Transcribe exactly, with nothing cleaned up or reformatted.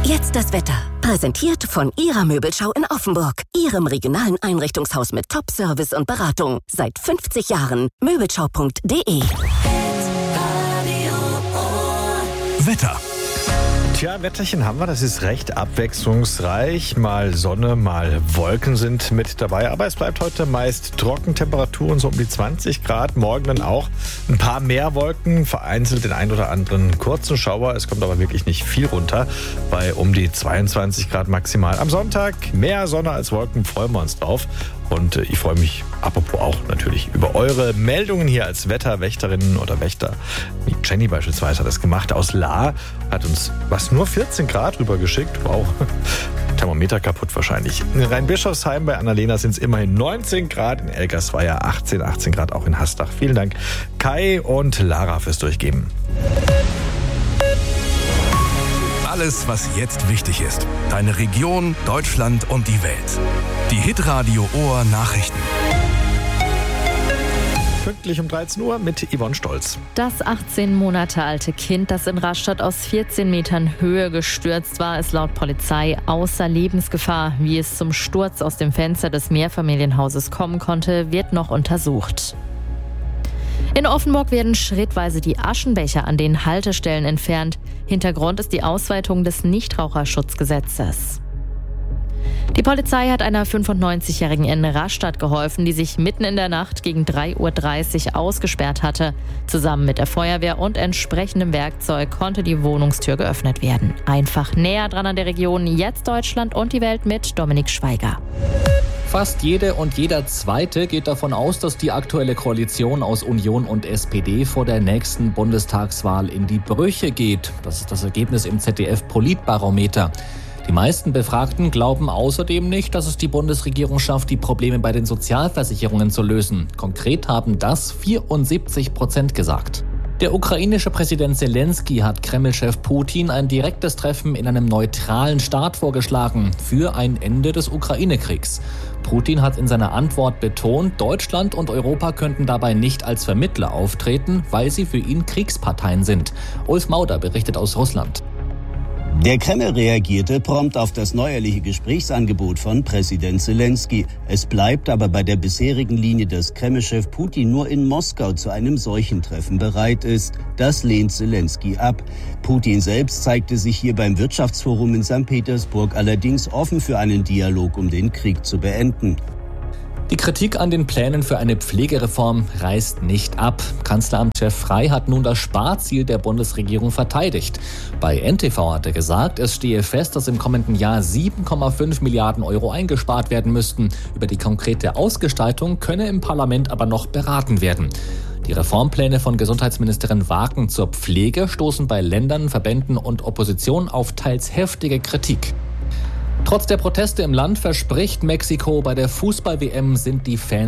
Jetzt das Wetter. Präsentiert von Ihrer Möbelschau in Offenburg. Ihrem regionalen Einrichtungshaus mit Top-Service und Beratung. Seit fünfzig Jahren. Möbelschau punkt de. Wetter. Tja, Wetterchen haben wir, das ist recht abwechslungsreich. Mal Sonne, mal Wolken sind mit dabei. Aber es bleibt heute meist trocken, Temperaturen so um die zwanzig Grad. Morgen dann auch ein paar mehr Wolken, vereinzelt den ein oder anderen kurzen Schauer. Es kommt aber wirklich nicht viel runter, bei um die zweiundzwanzig Grad maximal. Am Sonntag mehr Sonne als Wolken, freuen wir uns drauf. Und ich freue mich apropos auch natürlich über eure Meldungen hier als Wetterwächterinnen oder Wächter. Wie Jenny beispielsweise hat das gemacht aus Lahr, hat uns was nur vierzehn Grad rübergeschickt. Wow, Thermometer kaputt wahrscheinlich. In Rheinbischofsheim bei Annalena sind es immerhin neunzehn Grad, in Elgersweier achtzehn, achtzehn Grad, auch in Hastach. Vielen Dank Kai und Lara fürs Durchgeben. Alles, was jetzt wichtig ist. Deine Region, Deutschland und die Welt. Die Hitradio Ohr Nachrichten. Pünktlich um dreizehn Uhr mit Yvonne Stolz. Das achtzehn Monate alte Kind, das in Rastatt aus vierzehn Metern Höhe gestürzt war, ist laut Polizei außer Lebensgefahr. Wie es zum Sturz aus dem Fenster des Mehrfamilienhauses kommen konnte, wird noch untersucht. In Offenburg werden schrittweise die Aschenbecher an den Haltestellen entfernt. Hintergrund ist die Ausweitung des Nichtraucherschutzgesetzes. Die Polizei hat einer fünfundneunzigjährigen in Rastatt geholfen, die sich mitten in der Nacht gegen drei Uhr dreißig ausgesperrt hatte. Zusammen mit der Feuerwehr und entsprechendem Werkzeug konnte die Wohnungstür geöffnet werden. Einfach näher dran an der Region, jetzt Deutschland und die Welt mit Dominik Schweiger. Fast jede und jeder Zweite geht davon aus, dass die aktuelle Koalition aus Union und S P D vor der nächsten Bundestagswahl in die Brüche geht. Das ist das Ergebnis im Z D F-Politbarometer. Die meisten Befragten glauben außerdem nicht, dass es die Bundesregierung schafft, die Probleme bei den Sozialversicherungen zu lösen. Konkret haben das vierundsiebzig Prozent gesagt. Der ukrainische Präsident Zelensky hat Kreml-Chef Putin ein direktes Treffen in einem neutralen Staat vorgeschlagen für ein Ende des Ukraine-Kriegs. Putin hat in seiner Antwort betont, Deutschland und Europa könnten dabei nicht als Vermittler auftreten, weil sie für ihn Kriegsparteien sind. Ulf Mauder berichtet aus Russland. Der Kreml reagierte prompt auf das neuerliche Gesprächsangebot von Präsident Zelensky. Es bleibt aber bei der bisherigen Linie, dass Kreml-Chef Putin nur in Moskau zu einem solchen Treffen bereit ist. Das lehnt Zelensky ab. Putin selbst zeigte sich hier beim Wirtschaftsforum in Sankt Petersburg allerdings offen für einen Dialog, um den Krieg zu beenden. Die Kritik an den Plänen für eine Pflegereform reißt nicht ab. Kanzleramtschef Frey hat nun das Sparziel der Bundesregierung verteidigt. Bei N T V hat er gesagt, es stehe fest, dass im kommenden Jahr sieben Komma fünf Milliarden Euro eingespart werden müssten. Über die konkrete Ausgestaltung könne im Parlament aber noch beraten werden. Die Reformpläne von Gesundheitsministerin Waken zur Pflege stoßen bei Ländern, Verbänden und Opposition auf teils heftige Kritik. Trotz der Proteste im Land verspricht Mexiko, bei der Fußball-W M sind die Fans